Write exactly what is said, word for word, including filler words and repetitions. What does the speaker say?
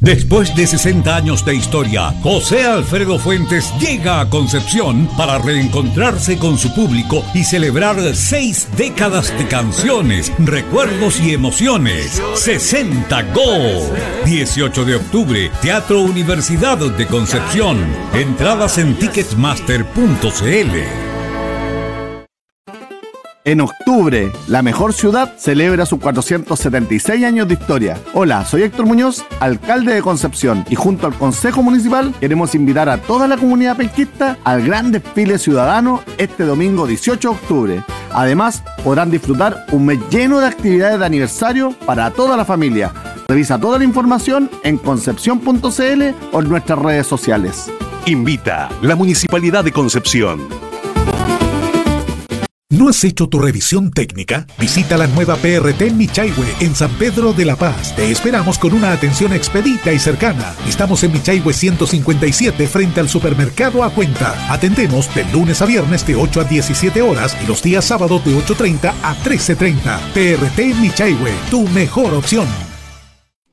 Después de sesenta años de historia, José Alfredo Fuentes llega a Concepción para reencontrarse con su público y celebrar seis décadas de canciones, recuerdos y emociones. sesenta Go. dieciocho de octubre, Teatro Universidad de Concepción. Entradas en ticketmaster punto cl. En octubre, la mejor ciudad celebra sus cuatrocientos setenta y seis años de historia. Hola, soy Héctor Muñoz, alcalde de Concepción, y junto al Consejo Municipal queremos invitar a toda la comunidad penquista al gran desfile ciudadano este domingo dieciocho de octubre. Además, podrán disfrutar un mes lleno de actividades de aniversario para toda la familia. Revisa toda la información en concepción punto cl o en nuestras redes sociales. Invita la Municipalidad de Concepción. ¿No has hecho tu revisión técnica? Visita la nueva P R T en Michaihue, en San Pedro de la Paz. Te esperamos con una atención expedita y cercana. Estamos en Michaihue ciento cincuenta y siete frente al supermercado A Cuenta. Atendemos de lunes a viernes de ocho a diecisiete horas y los días sábados de ocho treinta a trece treinta. P R T en Michaihue, tu mejor opción.